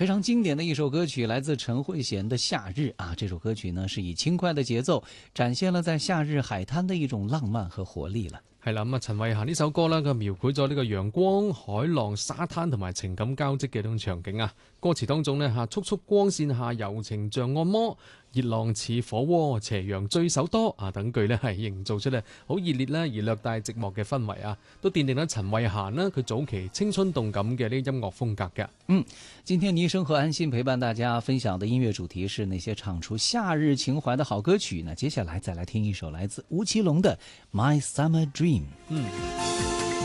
非常经典的一首歌曲，来自陈慧娴的《夏日》啊。这首歌曲呢是以轻快的节奏，展现了在夏日海滩的一種浪漫和活力了。 係啦，咁陳慧嫻呢首歌咧，佢描繪咗呢個陽光、海浪、沙灘同埋情感交織嘅一種場景啊。歌詞當中呢，速速光線下柔情像按摩，熱浪似火鍋，斜陽醉手多啊等句呢係營造出咧好熱烈啦而略帶寂寞嘅氛圍啊，都奠定咗陳慧嫻呢佢早期青春動感嘅呢音樂風格嘅。 今天倪生和安心陪伴大家分享的音樂主題是那些唱出夏日情懷的好歌曲。那接下來再來聽一首來自吳奇隆的《My Summer Dream》。